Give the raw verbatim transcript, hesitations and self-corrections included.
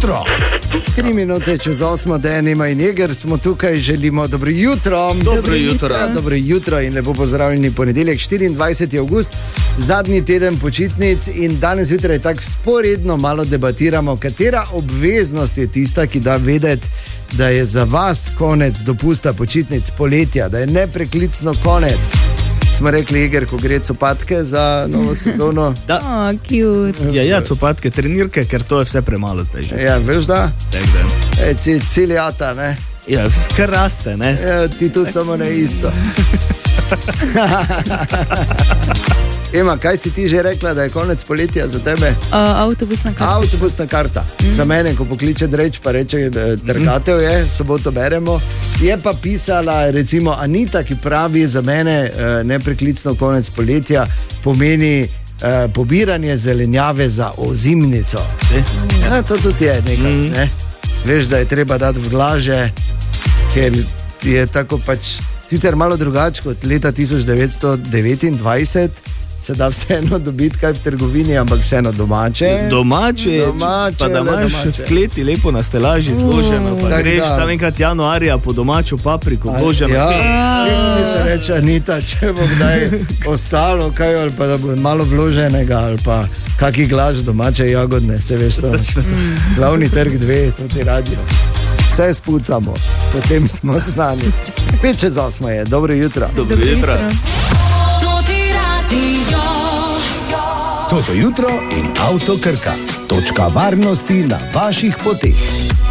jutro. Tri minute čez osmo, Denima in Jeger smo tukaj, želimo dobro jutro. Dobro jutro. Ja, dobro jutro in lepo pozdravljeni ponedeljek, štiriindvajseti avgust, zadnji teden počitnic in danes jutraj tako sporedno malo debatiramo, katera obveznost je tista, ki da vedeti, da je za vas konec dopusta počitnic poletja, da je nepreklicno konec. Smo rekli, Jeger, ko gre copatke za novo sezono. Da. Oh, cute. Ja, ja, copatke, trenirke, ker to je vse premalo zdaj že. Ja, veš da? Tak, da. E, če ciljata, ne? Ja, kar raste, ne? Ja, ti tudi samo ne isto. Ema, kaj si ti že rekla, da je konec poletja za tebe? Uh, avtobusna karta. Avtobusna karta. Mm. Za mene, ko pokliče Dreč, pa reče, trgatev je, soboto beremo. Je pa pisala, recimo, Anita, ki pravi, za mene nepreklicno konec poletja pomeni uh, pobiranje zelenjave za ozimnico. Ja, to tudi je nekaj, mm. ne? Veš, da je treba dati v glaže, ker je tako pač sicer malo drugače kot leta tisoč devetsto devetindvajset, se da vseeno dobiti kaj v trgovini, ampak vseeno domače. Domače, domače pa da imaš v kleti lepo na stelaži zloženo, pa tak, greš da. tam enkrat januarja po domačo papriko vloženo. Ja, res se reče, Anita, če bo kdaj ostalo kaj, ali pa da bo malo vloženega, ali pa kaki glaž domače jagodne, se veš to. Glavni trg dve, to ti radio. Vse spucamo, potem smo znani. Pet čez osmo je, dobro jutro. Dobro jutro. Toto jutro in Avto Krka. Točka varnosti na vaših poteh.